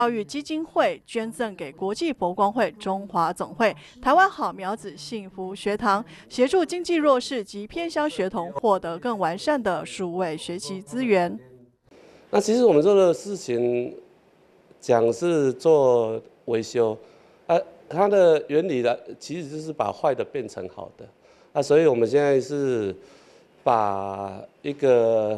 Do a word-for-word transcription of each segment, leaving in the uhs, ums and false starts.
教育基金会捐赠给国际佛光会中华总会、台湾好苗子幸福学堂，协助经济弱势及偏乡学童获得更完善的数位学习资源。 那其实我们做的事情，讲是做维修，啊，它的原理呢，其实就是把坏的变成好的，啊，所以我们现在是把一个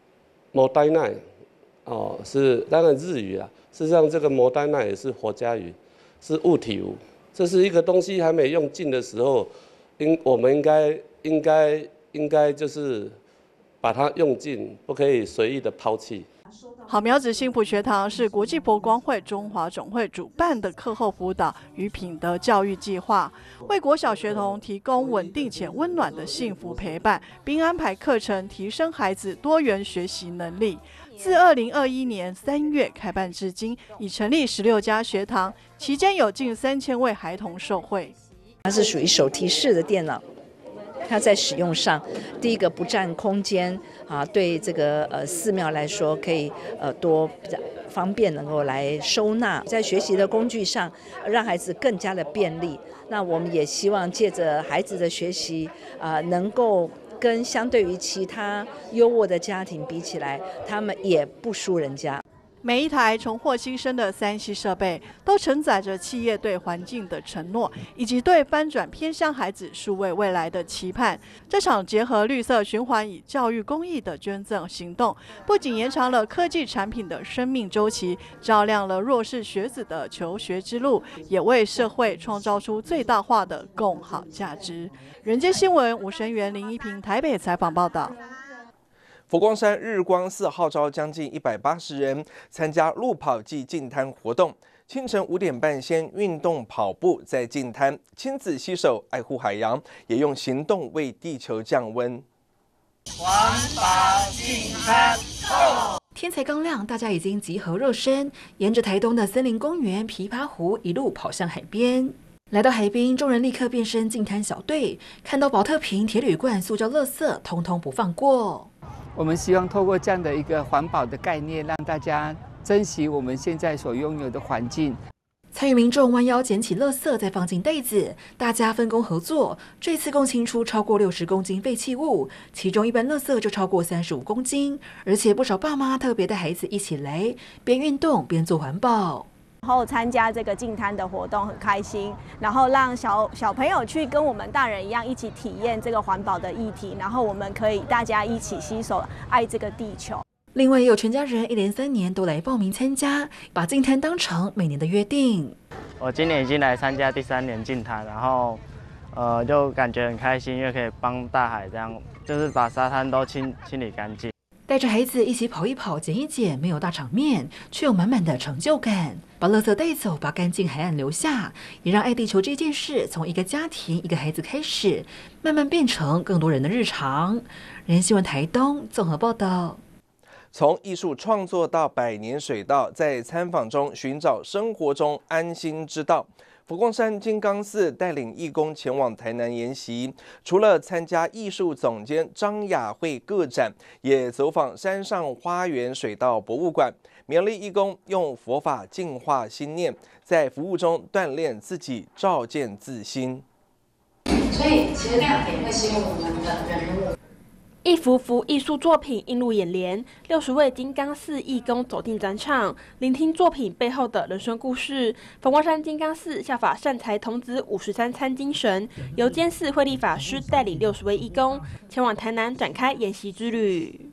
Modai 哦，是当然日语啊。 事实上，这个摩丹娜也是佛家语，是物体物。这是一个东西还没用尽的时候，应我们应该应该应该就是把它用尽，不可以随意的抛弃。 好苗子幸福学堂是国际佛光会中华总会主办的课后辅导与品德教育计划，为国小学童提供稳定且温暖的幸福陪伴，并安排课程提升孩子多元学习能力。自二零二一年三月开办至今，已成立十六家学堂，期间有近三千位孩童受惠。 它是属于手提式的电脑。 它在使用上，第一个不占空间啊，对这个呃寺庙来说，可以呃多比较方便能够来收纳。在学习的工具上，让孩子更加的便利。那我们也希望借着孩子的学习啊、呃，能够跟相对于其他优渥的家庭比起来，他们也不输人家。 每一台重获新生的三 C 设备，都承载着企业对环境的承诺，以及对翻转偏乡孩子数位未来的期盼。这场结合绿色循环与教育公益的捐赠行动，不仅延长了科技产品的生命周期，照亮了弱势学子的求学之路，也为社会创造出最大化的共好价值。人间新闻吴声源、林一平台北采访报道。 佛光山日光寺号召将近一百八十人参加路跑暨净滩活动。清晨五点半先运动跑步，在净滩亲子携手爱护海洋，也用行动为地球降温。 环保净滩够！ 天才刚亮，大家已经集合热身，沿着台东的森林公园琵琶湖一路跑向海边。 来到海滨，众人立刻变身净滩小队，看到保特瓶、铁铝罐、塑胶垃圾，通通不放过。 我们希望透过这样的一个环保的概念，让大家珍惜我们现在所拥有的环境。 参与民众弯腰捡起垃圾，再放进袋子，大家分工合作，这次共清出超过六十公斤废弃物，其中一般垃圾就超过三十五公斤，而且不少爸妈特别带孩子一起来，边运动边做环保。 然后参加这个净滩的活动很开心，然后让小小朋友去跟我们大人一样一起体验这个环保的议题，然后我们可以大家一起携手爱这个地球。 另外也有全家人一连三年都来报名参加，把净滩当成每年的约定。 我今年已经来参加第三年净滩，然后呃就感觉很开心，因为可以帮大海这样，就是把沙滩都清清理干净。 带着孩子一起跑一跑、捡一捡，没有大场面，却有满满的成就感。把垃圾带走，把干净海岸留下，也让爱地球这件事从一个家庭、一个孩子开始，慢慢变成更多人的日常。人间新闻台东综合报道。 从艺术创作到百年水稻，在参访中寻找生活中安心之道。 佛光山金刚寺带领义工前往台南研习，除了参加艺术总监张雅慧个展，也走访山上花园水稻博物馆。勉励义工用佛法净化心念，在服务中锻炼自己，照见自心。 所以，其实亮点会是用我们的人物。 一幅幅艺术作品映入眼帘，六十位金刚寺义工走进展场，聆听作品背后的人生故事。佛光山金刚寺效法善财童子五十三参精神，由监寺慧立法师带领六十位义工前往台南展开研习之旅。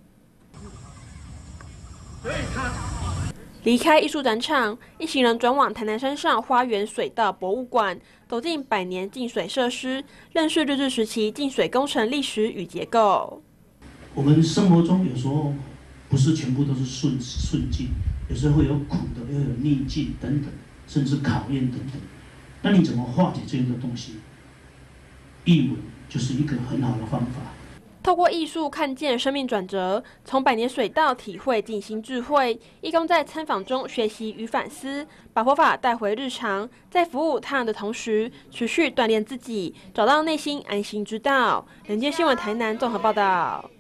离开艺术展场，一行人转往台南山上花园水稻博物馆，走进百年净水设施，认识日治时期净水工程历史与结构。 我们生活中有时候不是全部都是顺顺境，有时候会有苦的，又有逆境等等，甚至考验等等。那你怎么化解这样的东西？艺文就是一个很好的方法。 透过艺术看见生命转折，从百年水稻体会静心智慧。义工在参访中学习与反思，把佛法带回日常，在服务他人的同时，持续锻炼自己，找到内心安心之道。人间新闻台南综合报道。